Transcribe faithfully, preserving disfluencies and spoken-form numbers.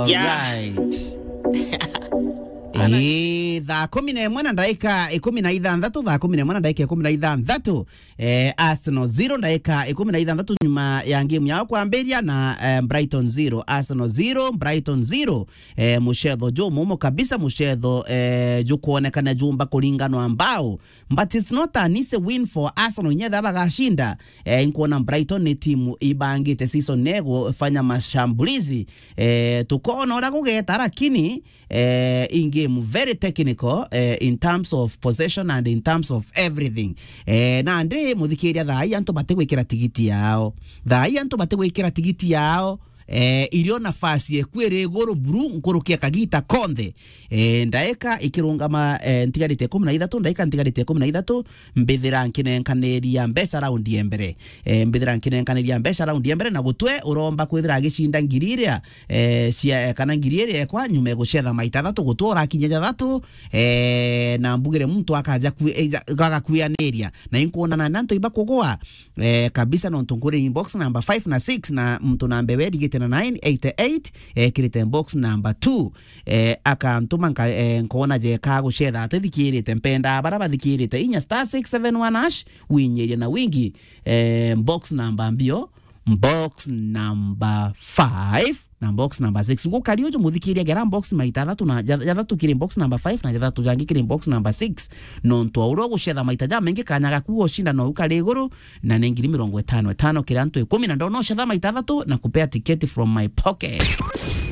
All Yeah. right. Eh, thaa kumi na imwe na ndaika ikumi na ithanthatu thaa kumi na imwe na ndaika ikumi na ithanthatu eh, Arsenal zero ndaika ikumi na ithanthatu nyuma ya game yao kwambiria na eh, Brighton zero Arsenal zero Brighton zero eh, mushetho jo mumo kabisa mushetho eh, jo kuonekana jumba kulingano ambao but it's not an easy win for Arsenal nyetha bagashinda eh, inkuona Brighton ni timu ibangite season nego fanya mashambulizi eh, tukona ora kugeta lakini eh, in game very technical eh, in terms of possession and in terms of everything eh, na andre muthikiria thai antu bate gwikira tigiti yao thai antu bate gwikira tigiti yao eh, irio nafasi ekwere goro buru nkurukia kagita konde eh, ndaeka ikirungama eh, ntigarite kumi na ithatu ndaeka ntigarite kumi na ithatu mbithira nkinenkaneria mbeca round ya mbere eh, mbithira nkinenkaneria mbeca round ya mbere na gutwe uromba kwithira gishinda ngiriria eh, cia kana ngiriria kwa nyume gucetha maita thatu gutwora kinyaja thatu eh, na mbugire mtu akaja gaga kuyaneria na inkuona nanto ibakugwa eh, kabisa no ntungure inbox number five na six na mtu na mbewedi gite na nine eight eight eh, kirite box number two eh, akantuma nka eh, nkona je ka gucetha athikirite mpenda bara bathikirite inya star six seven one hash winyeria na wingi eh, box number mbio box number five na box number six go kali ojo muthikiria gera box maita thatu na jathatu kiri box number five na jathatu jangi kiri box number six no ntwa uro gucetha maita ja mengi kanyaga kuo shinda no ukari iguru na nengiri mirongo itano itano kira antu ikumi na ndo no cetha maita thatu na kupea tiketi from my pocket.